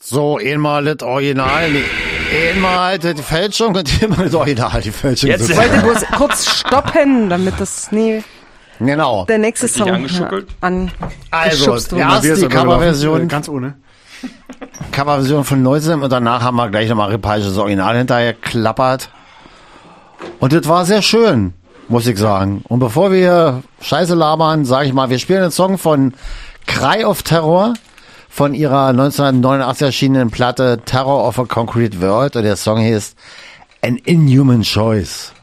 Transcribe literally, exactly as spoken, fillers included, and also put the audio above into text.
So, einmal das Original, nee, einmal die Fälschung und einmal das Original, die Fälschung. Jetzt so. ich wollte bloß kurz stoppen, damit das nie Genau. der nächste Richtig Song angeschuckelt? an Also, geschubst erst wird. die Coverversion, Ganz ohne. Coverversion von neunzehn und danach haben wir gleich nochmal Repage Original hinterher geklappert. Und das war sehr schön, muss ich sagen. Und bevor wir Scheiße labern, sage ich mal, wir spielen einen Song von Cry of Terror von ihrer neunzehnhundertneunundachtzig erschienenen Platte Terror of a Concrete World und der Song heißt An Inhuman Choice.